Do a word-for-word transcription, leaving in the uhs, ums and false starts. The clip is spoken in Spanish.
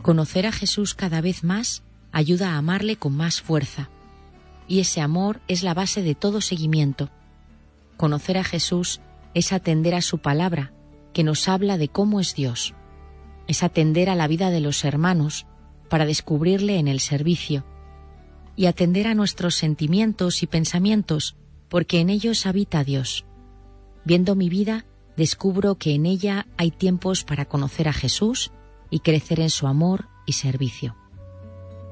Conocer a Jesús cada vez más ayuda a amarle con más fuerza, y ese amor es la base de todo seguimiento. Conocer a Jesús es atender a su palabra, que nos habla de cómo es Dios. Es atender a la vida de los hermanos para descubrirle en el servicio, y atender a nuestros sentimientos y pensamientos, porque en ellos habita Dios. Viendo mi vida, descubro que en ella hay tiempos para conocer a Jesús y crecer en su amor y servicio.